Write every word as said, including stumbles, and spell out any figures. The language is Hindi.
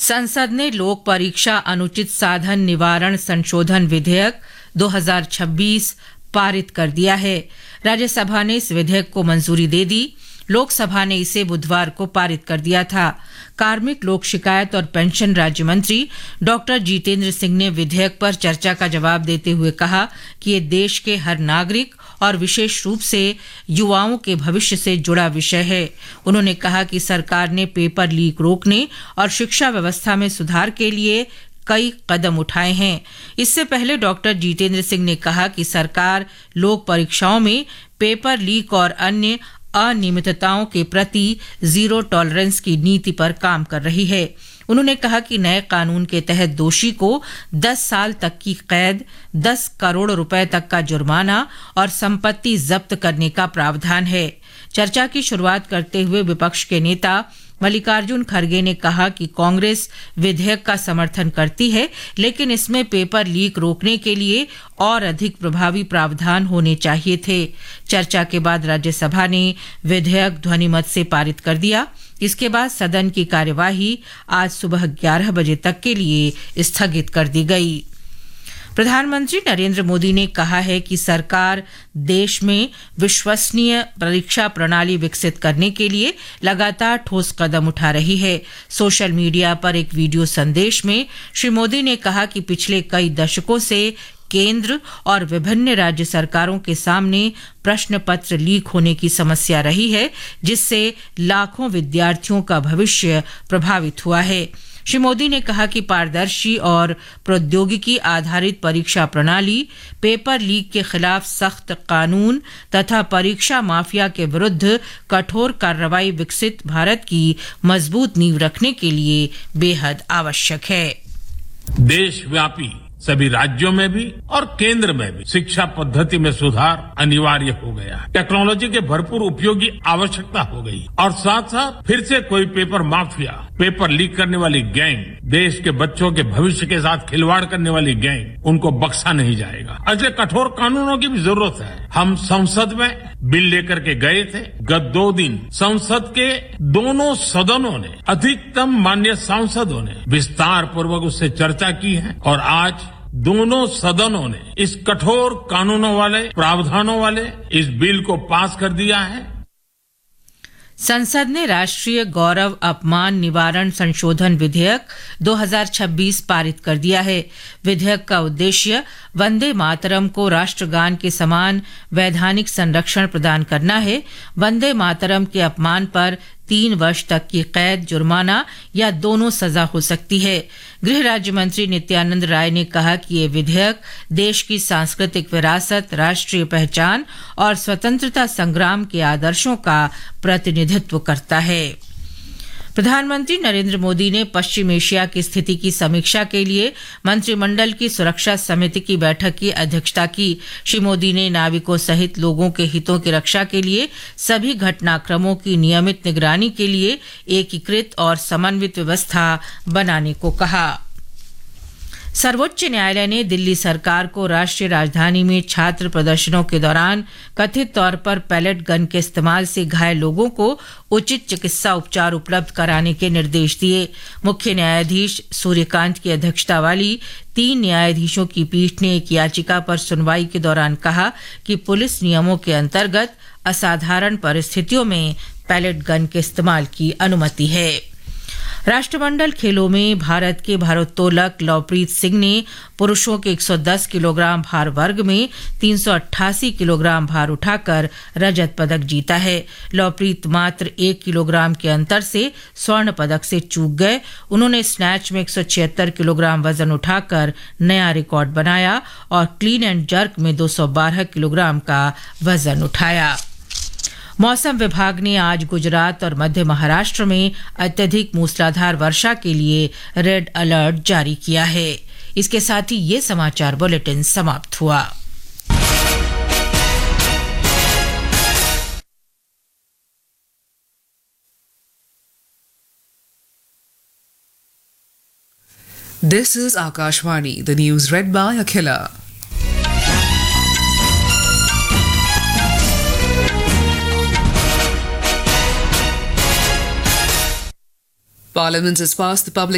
संसद ने लोक परीक्षा अनुचित साधन निवारण संशोधन विधेयक दो हज़ार छब्बीस पारित कर दिया है। राज्यसभा ने इस विधेयक को मंजूरी दे दी। लोकसभा ने इसे बुधवार को पारित कर दिया था। कार्मिक लोक शिकायत और पेंशन राज्य मंत्री डॉक्टर जितेंद्र सिंह ने विधेयक पर चर्चा का जवाब देते हुए कहा कि ये देश के हर नागरिक और विशेष रूप से युवाओं के भविष्य से जुड़ा विषय है। उन्होंने कहा कि सरकार ने पेपर लीक रोकने और शिक्षा व्यवस्था में सुधार के लिए कई कदम उठाए हैं। इससे पहले डॉक्टर जितेंद्र सिंह ने कहा कि सरकार लोक परीक्षाओं में पेपर लीक और अन्य अनियमितताओं के प्रति जीरो टॉलरेंस की नीति पर काम कर रही है। उन्होंने कहा कि नए कानून के तहत दोषी को दस साल तक की कैद, दस करोड़ रुपए तक का जुर्माना और संपत्ति जब्त करने का प्रावधान है। चर्चा की शुरुआत करते हुए विपक्ष के नेता मल्लिकार्जुन खड़गे ने कहा कि कांग्रेस विधेयक का समर्थन करती है, लेकिन इसमें पेपर लीक रोकने के लिए और अधिक प्रभावी प्रावधान होने चाहिए थे। चर्चा के बाद राज्यसभा ने विधेयक ध्वनिमत से पारित कर दिया। इसके बाद सदन की कार्यवाही आज सुबह ग्यारह बजे तक के लिए स्थगित कर दी गई। प्रधानमंत्री नरेंद्र मोदी ने कहा है कि सरकार देश में विश्वसनीय परीक्षा प्रणाली विकसित करने के लिए लगातार ठोस कदम उठा रही है। सोशल मीडिया पर एक वीडियो संदेश में श्री मोदी ने कहा कि पिछले कई दशकों से केंद्र और विभिन्न राज्य सरकारों के सामने प्रश्न पत्र लीक होने की समस्या रही है, जिससे लाखों विद्यार्थियों का भविष्य प्रभावित हुआ है। श्री मोदी ने कहा कि पारदर्शी और प्रौद्योगिकी आधारित परीक्षा प्रणाली, पेपर लीक के खिलाफ सख्त कानून तथा परीक्षा माफिया के विरुद्ध कठोर कार्रवाई विकसित भारत की मजबूत नींव रखने के लिए बेहद आवश्यक है। देशव्यापी सभी राज्यों में भी और केंद्र में भी शिक्षा पद्धति में सुधार अनिवार्य हो गया है। टेक्नोलॉजी के भरपूर उपयोग की आवश्यकता हो गई और साथ साथ फिर से कोई पेपर माफिया, पेपर लीक करने वाली गैंग, देश के बच्चों के भविष्य के साथ खिलवाड़ करने वाली गैंग, उनको बख्शा नहीं जाएगा। इसलिए कठोर कानूनों की भी जरूरत है। हम संसद में बिल लेकर के गए थे। गत दो दिन संसद के दोनों सदनों ने, अधिकतम माननीय सांसदों ने विस्तार पूर्वक उससे चर्चा की है और आज दोनों सदनों ने इस कठोर कानूनों वाले, प्रावधानों वाले इस बिल को पास कर दिया है। संसद ने राष्ट्रीय गौरव अपमान निवारण संशोधन विधेयक दो हज़ार छब्बीस पारित कर दिया है। विधेयक का उद्देश्य वंदे मातरम को राष्ट्रगान के समान वैधानिक संरक्षण प्रदान करना है। वंदे मातरम के अपमान पर तीन वर्ष तक की कैद, जुर्माना या दोनों सजा हो सकती है। गृह राज्य मंत्री नित्यानंद राय ने कहा कि ये विधेयक देश की सांस्कृतिक विरासत, राष्ट्रीय पहचान और स्वतंत्रता संग्राम के आदर्शों का प्रतिनिधित्व करता है। प्रधानमंत्री नरेंद्र मोदी ने पश्चिम एशिया की स्थिति की समीक्षा के लिए मंत्रिमंडल की सुरक्षा समिति की बैठक की अध्यक्षता की। श्री मोदी ने नाविकों सहित लोगों के हितों की रक्षा के लिए सभी घटनाक्रमों की नियमित निगरानी के लिए एकीकृत और समन्वित व्यवस्था बनाने को कहा। सर्वोच्च न्यायालय ने दिल्ली सरकार को राष्ट्रीय राजधानी में छात्र प्रदर्शनों के दौरान कथित तौर पर पैलेट गन के इस्तेमाल से घायल लोगों को उचित चिकित्सा उपचार उपलब्ध कराने के निर्देश दिए। मुख्य न्यायाधीश सूर्यकांत की अध्यक्षता वाली तीन न्यायाधीशों की पीठ ने एक याचिका पर सुनवाई के दौरान कहा कि पुलिस नियमों के अंतर्गत असाधारण परिस्थितियों में पैलेट गन के इस्तेमाल की अनुमति है। राष्ट्रमंडल खेलों में भारत के भारोत्तोलक लवप्रीत सिंह ने पुरुषों के एक सौ दस किलोग्राम भार वर्ग में तीन सौ अट्ठासी किलोग्राम भार उठाकर रजत पदक जीता है। लवप्रीत मात्र एक किलोग्राम के अंतर से स्वर्ण पदक से चूक गए। उन्होंने स्नैच में एक सौ छिहत्तर किलोग्राम वजन उठाकर नया रिकॉर्ड बनाया और क्लीन एंड जर्क में दो सौ बारह किलोग्राम का वजन उठाया। मौसम विभाग ने आज गुजरात और मध्य महाराष्ट्र में अत्यधिक मूसलाधार वर्षा के लिए रेड अलर्ट जारी किया है। इसके साथ ही ये समाचार बुलेटिन समाप्त हुआ। This is Akashvani, the news read by Akhila. Parliament has passed the Public